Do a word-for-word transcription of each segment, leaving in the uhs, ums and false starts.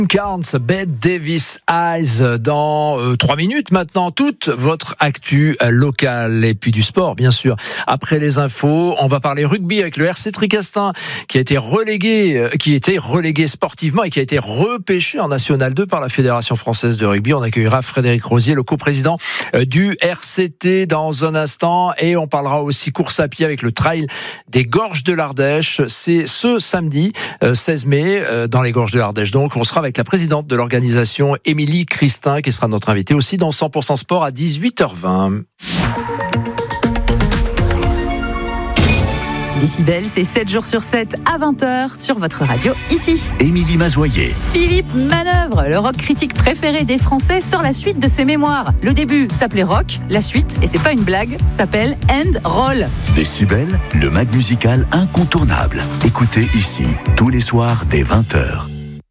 Carnes, Bette Davis Eyes dans euh, trois minutes maintenant, toute votre actu euh, locale et puis du sport bien sûr. Après les infos, on va parler rugby avec le R C Tricastin qui a été relégué, euh, qui a été relégué sportivement et qui a été repêché en National deux par la Fédération Française de Rugby. On accueillera Frédéric Rosier, le coprésident euh, du R C T dans un instant et on parlera aussi course à pied avec le trail des Gorges de l'Ardèche. C'est ce samedi euh, seize mai euh, dans les Gorges de l'Ardèche. Donc on sera avec la présidente de l'organisation, Émilie Christin, qui sera notre invitée aussi dans cent pour cent Sport à dix-huit heures vingt. Décibel, c'est sept jours sur sept à vingt heures sur votre radio ici. Émilie Mazoyer. Philippe Manœuvre, le rock critique préféré des Français, sort la suite de ses mémoires. Le début s'appelait Rock, la suite, et c'est pas une blague, s'appelle End Roll. Décibel, le mag musical incontournable. Écoutez ici, tous les soirs dès vingt heures.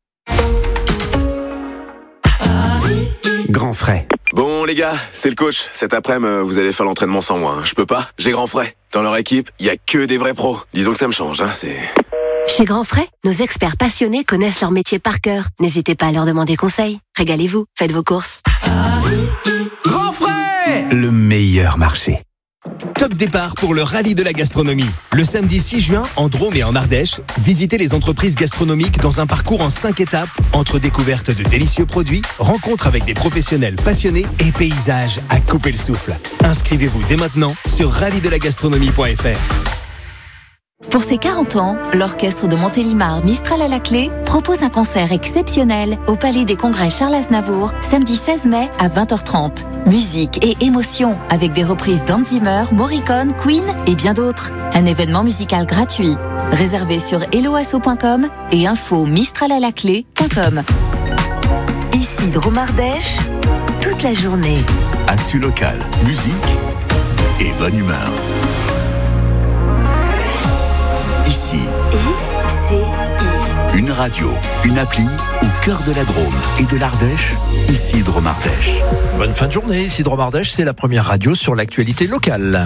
Grand frais. Bon les gars, c'est le coach. Cet après-midi, vous allez faire l'entraînement sans moi. Hein. Je peux pas, j'ai Grand Frais. Dans leur équipe, il y a que des vrais pros. Disons que ça me change, hein, c'est... Chez Grand Frais, nos experts passionnés connaissent leur métier par cœur. N'hésitez pas à leur demander conseil. Régalez-vous, faites vos courses. Grand frais, le meilleur marché. Top départ pour le rallye de la gastronomie. Le samedi six juin, en Drôme et en Ardèche, visitez les entreprises gastronomiques dans un parcours en cinq étapes, entre découvertes de délicieux produits, rencontres avec des professionnels passionnés et paysages à couper le souffle. Inscrivez-vous dès maintenant sur rallye de la gastronomie point f r. Pour ses quarante ans, l'orchestre de Montélimar Mistral à la clé propose un concert exceptionnel au Palais des Congrès Charles Aznavour, samedi seize mai à vingt heures trente. Musique et émotion avec des reprises d'Hans Zimmer, Morricone, Queen et bien d'autres. Un événement musical gratuit. Réservé sur helloasso point com et info mistralalaclé point com. Ici Drôme Ardèche, toute la journée. Actu local, musique et bonne humeur. Ici, I C I. Une radio, une appli au cœur de la Drôme et de l'Ardèche. Ici Drôme Ardèche. Bonne fin de journée, ici Drôme Ardèche, c'est la première radio sur l'actualité locale.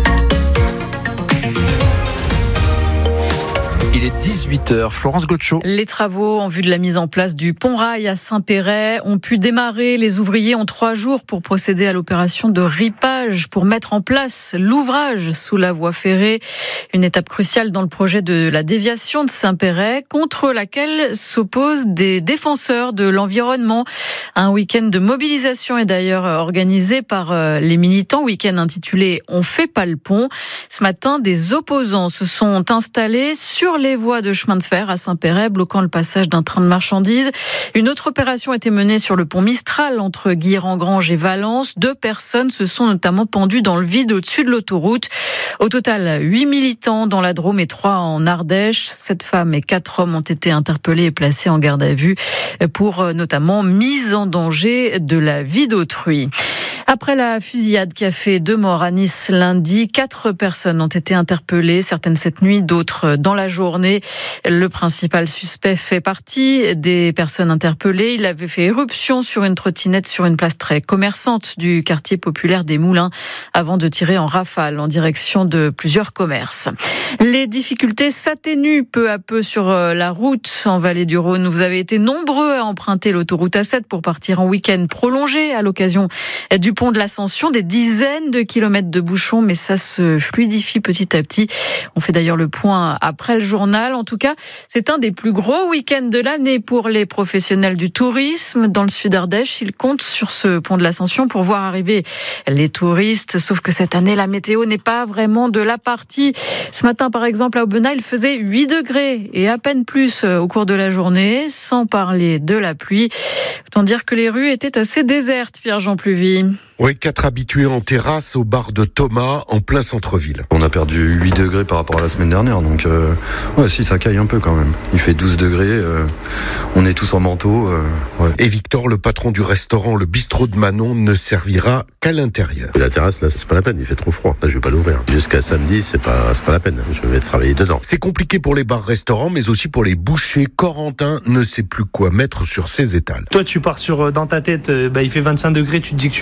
Il est dix-huit heures, Florence Gaucho. Les travaux en vue de la mise en place du pont-rail à Saint-Péray ont pu démarrer. Les ouvriers ont trois jours pour procéder à l'opération de ripage pour mettre en place l'ouvrage sous la voie ferrée. Une étape cruciale dans le projet de la déviation de Saint-Péray, contre laquelle s'opposent des défenseurs de l'environnement. Un week-end de mobilisation est d'ailleurs organisé par les militants, week-end intitulé « On fait pas le pont ». Ce matin, des opposants se sont installés sur les voies de chemin de fer à Saint-Péray, bloquant le passage d'un train de marchandises. Une autre opération a été menée sur le pont Mistral entre Guilherand-Grange et Valence. Deux personnes se sont notamment pendues dans le vide au-dessus de l'autoroute. Au total, huit militants dans la Drôme et trois en Ardèche. Sept femmes et quatre hommes ont été interpellés et placés en garde à vue pour notamment mise en danger de la vie d'autrui. Après la fusillade qui a fait deux morts à Nice lundi, quatre personnes ont été interpellées, certaines cette nuit, d'autres dans la journée. Le principal suspect fait partie des personnes interpellées. Il avait fait éruption sur une trottinette sur une place très commerçante du quartier populaire des Moulins avant de tirer en rafale en direction de plusieurs commerces. Les difficultés s'atténuent peu à peu sur la route en Vallée du Rhône. Vous avez été nombreux à emprunter l'autoroute A sept pour partir en week-end prolongé à l'occasion du pont de l'Ascension, des dizaines de kilomètres de bouchons, mais ça se fluidifie petit à petit. On fait d'ailleurs le point après le journal. En tout cas, c'est un des plus gros week-ends de l'année pour les professionnels du tourisme. Dans le sud Ardèche, ils comptent sur ce pont de l'Ascension pour voir arriver les touristes. Sauf que cette année, la météo n'est pas vraiment de la partie. Ce matin, par exemple, à Aubenas, il faisait huit degrés et à peine plus au cours de la journée, sans parler de la pluie. Autant dire que les rues étaient assez désertes, Pierre-Jean Pluvy. Oui, quatre habitués en terrasse au bar de Thomas, en plein centre-ville. On a perdu huit degrés par rapport à la semaine dernière, donc euh, ouais, si, ça caille un peu quand même. Il fait douze degrés, euh, on est tous en manteau. Euh, ouais. Et Victor, le patron du restaurant Le Bistrot de Manon, ne servira qu'à l'intérieur. Et la terrasse, là, c'est pas la peine, il fait trop froid. Là, je vais pas l'ouvrir. Jusqu'à samedi, c'est pas, c'est pas la peine. Je vais travailler dedans. C'est compliqué pour les bars-restaurants, mais aussi pour les bouchers. Corentin ne sait plus quoi mettre sur ses étals. Toi, tu pars sur, dans ta tête, bah, il fait vingt-cinq degrés, tu te dis que tu ferais bien un bar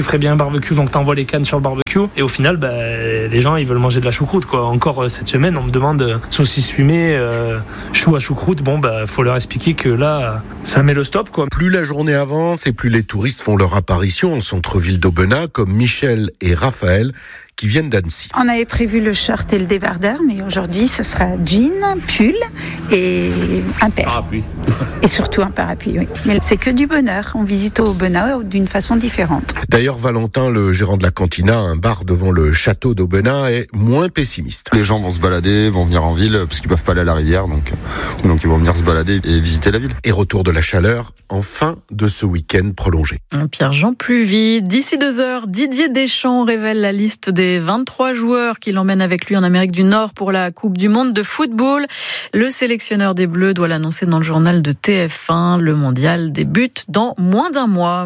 barbecue, donc t'envoies les cannes sur le barbecue et au final bah, les gens ils veulent manger de la choucroute quoi. Encore euh, cette semaine on me demande euh, saucisse fumée, euh, chou à choucroute, bon bah faut leur expliquer que là ça met le stop quoi. Plus la journée avance et plus les touristes font leur apparition au centre-ville d'Aubenas, comme Michel et Raphaël qui viennent d'Annecy. On avait prévu le short et le débardeur, mais aujourd'hui, ce sera jean, pull et un père. Parapluie. Et surtout un parapluie, oui. Mais c'est que du bonheur. On visite Aubenas d'une façon différente. D'ailleurs, Valentin, le gérant de la cantina, un bar devant le château d'Aubenas, est moins pessimiste. Les gens vont se balader, vont venir en ville, parce qu'ils peuvent pas aller à la rivière, donc, donc ils vont venir se balader et visiter la ville. Et retour de la chaleur en fin de ce week-end prolongé. Pierre-Jean Pluvy. D'ici deux heures, Didier Deschamps révèle la liste des vingt-trois joueurs qu'il emmène avec lui en Amérique du Nord pour la Coupe du Monde de football. Le sélectionneur des Bleus doit l'annoncer dans le journal de T F un. Le mondial débute dans moins d'un mois.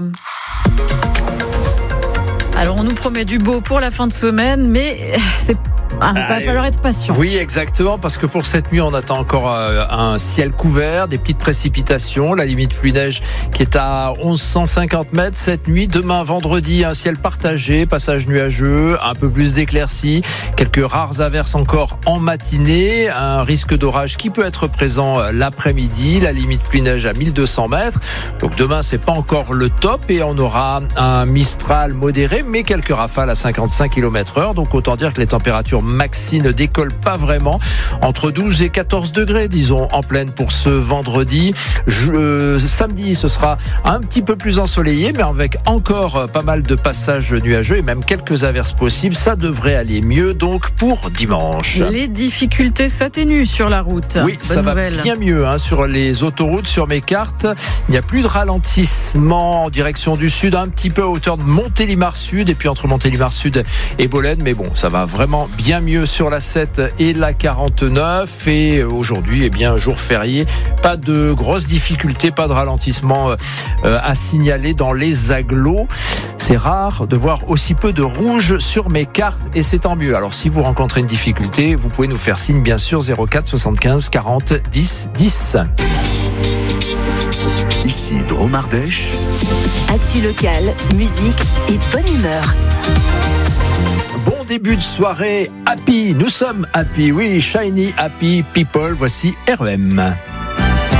Alors on nous promet du beau pour la fin de semaine, mais c'est Ah, il va falloir être patient. Oui, exactement, parce que pour cette nuit, on attend encore euh, un ciel couvert, des petites précipitations, la limite pluie-neige qui est à mille cent cinquante mètres cette nuit. Demain, vendredi, un ciel partagé, passage nuageux, un peu plus d'éclaircies, quelques rares averses encore en matinée, un risque d'orage qui peut être présent l'après-midi, la limite pluie-neige à mille deux cents mètres. Donc demain, c'est pas encore le top et on aura un Mistral modéré, mais quelques rafales à cinquante-cinq kilomètres heure. Donc autant dire que les températures maxi ne décolle pas vraiment, entre douze et quatorze degrés disons en pleine pour ce vendredi. Je, euh, samedi ce sera un petit peu plus ensoleillé mais avec encore pas mal de passages nuageux et même quelques averses possibles. Ça devrait aller mieux donc pour dimanche. Les difficultés s'atténuent sur la route. Oui, Bonne ça nouvelle. va bien mieux hein, sur les autoroutes, sur mes cartes. Il n'y a plus de ralentissement en direction du sud, un petit peu à hauteur de Montélimar Sud et puis entre Montélimar Sud et Bolène, mais bon, ça va vraiment bien mieux sur la sept et la quarante-neuf. Et aujourd'hui, eh bien, jour férié, pas de grosses difficultés, pas de ralentissement euh, à signaler dans les agglos. C'est rare de voir aussi peu de rouge sur mes cartes et c'est tant mieux. Alors si vous rencontrez une difficulté, vous pouvez nous faire signe bien sûr zéro quatre soixante-quinze quarante dix dix. Ici Dromardèche. Actu locale, musique et bonne humeur. Bon début de soirée happy, nous sommes happy, oui, shiny happy people, voici R E M.